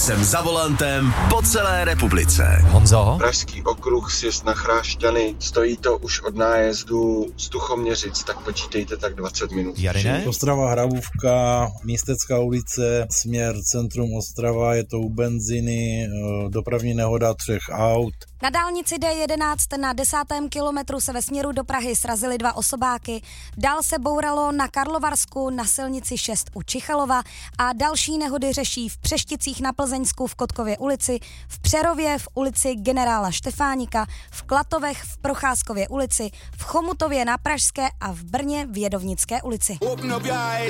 jsem za volantem po celé republice. Honzo? Pražský okruh, sjezd na Chrášťany, stojí to už od nájezdu z Tuchoměřic, tak počítejte tak 20 minut. Jarine? Ostrava Hrabůvka, Místecká ulice, směr centrum Ostrava, je to u benzíny, dopravní nehoda 3 aut. Na dálnici D11 na 10. kilometru se ve směru do Prahy srazily 2 osobáky, dál se bouralo na Karlovarsku na silnici 6 u Čichelova a další nehody řeší v Přešticích na Plzeňsku v Kotkově ulici, v Přerově v ulici generála Štefánika, v Klatovech v Procházkově ulici, v Chomutově na Pražské a v Brně v Jedovnické ulici.